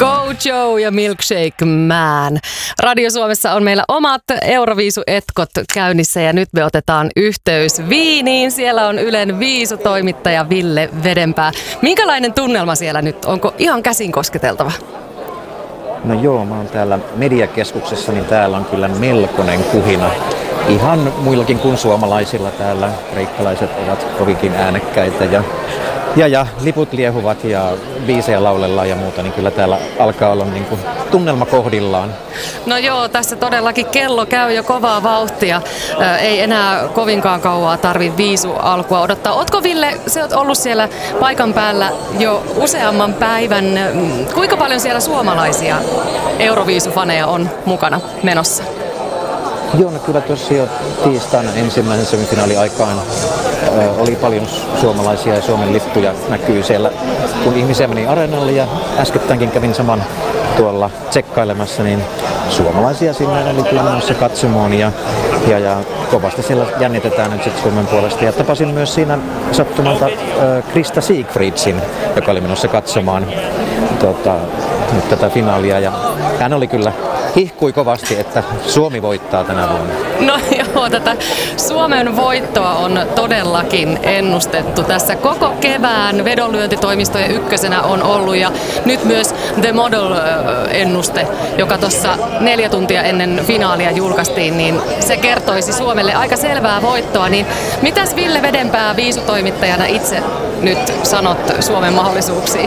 Go Joe ja Milkshake Man. Radio Suomessa on meillä omat Euroviisu-etkot käynnissä ja nyt me otetaan yhteys Wieniin. Siellä on Ylen viisutoimittaja Ville Vedenpää. Minkälainen tunnelma siellä nyt? Onko ihan käsin kosketeltava? No joo, mä oon täällä mediakeskuksessa, niin täällä on kyllä melkoinen kuhina. Ihan muillakin kuin suomalaisilla täällä. Kreikkalaiset ovat kovinkin äänekkäitä ja liput liehuvat ja biisejä laulellaan ja muuta, niin kyllä täällä alkaa olla niin kuin tunnelma kohdillaan. No joo, tässä todellakin kello käy jo kovaa vauhtia. Ei enää kovinkaan kauaa tarvitse viisu alkua odottaa. Ootko Ville, sä oot ollut siellä paikan päällä jo useamman päivän. Kuinka paljon siellä suomalaisia Euroviisufaneja on mukana menossa? Joo, no kyllä tuossa jo tiistaina ensimmäisen semifinaaliaikaan oli paljon suomalaisia ja Suomen lippuja näkyy siellä, kun ihmisiä meni areenalle ja äskettäinkin kävin saman tuolla tsekkailemassa, niin suomalaisia sinne oli kyllä menossa katsomoon ja kovasti siellä jännitetään nyt sitten Suomen puolesta. Ja tapasin myös siinä sattumalta Krista Siegfriedsin, joka oli menossa katsomaan nyt tätä finaalia ja hän oli kyllä hihkui kovasti, että Suomi voittaa tänä vuonna. No joo, tätä Suomen voittoa on todellakin ennustettu. Tässä koko kevään vedonlyöntitoimistojen ykkösenä on ollut ja nyt myös The Model-ennuste, joka tuossa 4 tuntia ennen finaalia julkaistiin, niin se kertoisi Suomelle aika selvää voittoa. Niin mitäs Ville Vedenpää viisutoimittajana itse nyt sanot Suomen mahdollisuuksiin?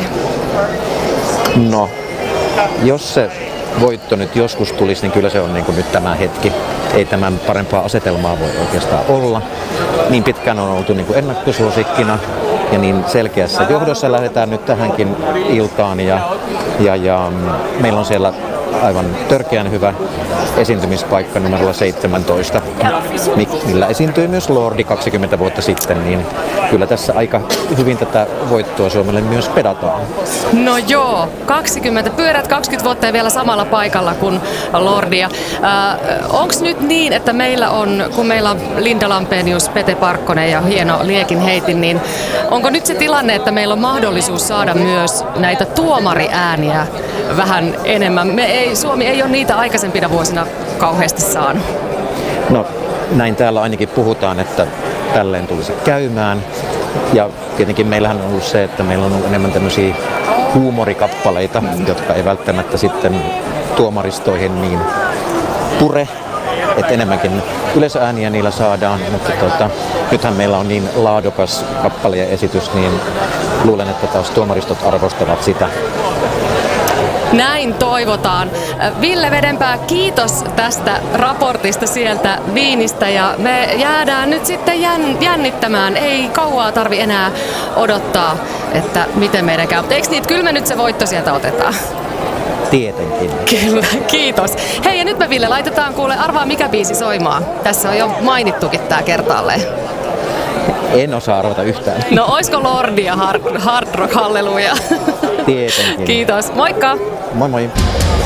No, jos se voitto nyt joskus tulisi, niin kyllä se on niin kuin nyt tämä hetki. Ei tämän parempaa asetelmaa voi oikeastaan olla. Niin pitkään on oltu niin kuin ennakkosuosikkina ja niin selkeässä johdossa lähdetään nyt tähänkin iltaan. Ja meillä on siellä aivan törkeän hyvä esiintymispaikka numerolla 17, millä esiintyi myös Lordi 20 vuotta sitten, niin kyllä tässä aika hyvin tätä voittoa Suomelle myös pedataan. No joo, 20 vuotta ja vielä samalla paikalla kuin Lordia. Onko nyt niin, että meillä on, kun meillä on Linda Lampenius, Pete Parkkonen ja hieno Liekin heitin, niin onko nyt se tilanne, että meillä on mahdollisuus saada myös näitä tuomariääniä vähän enemmän? Suomi ei ole niitä aikaisempina vuosina kauheasti saanut. No näin täällä ainakin puhutaan, että tälleen tulisi käymään. Ja tietenkin meillähän on ollut se, että meillä on ollut enemmän tämmöisiä huumorikappaleita, jotka ei välttämättä sitten tuomaristoihin niin pure. Että enemmänkin yleisöääniä niillä saadaan, mutta nythän meillä on niin laadukas kappale ja esitys, niin luulen, että taas tuomaristot arvostavat sitä. Näin toivotaan. Ville Vedenpää, kiitos tästä raportista sieltä Wienistä ja me jäädään nyt sitten jännittämään. Ei kauaa tarvi enää odottaa, että miten meidän käy. Eikö niitä, kyllä me nyt se voitto sieltä otetaan? Tietenkin. Kyllä, kiitos. Hei ja nyt me Ville laitetaan kuule, arvaa mikä biisi soimaan. Tässä on jo mainittukin tää kertaalleen. En osaa arvata yhtään. No oisko Lordia Hard Rock Halleluja? Tietenkin. Kiitos, moikka! Moi moi!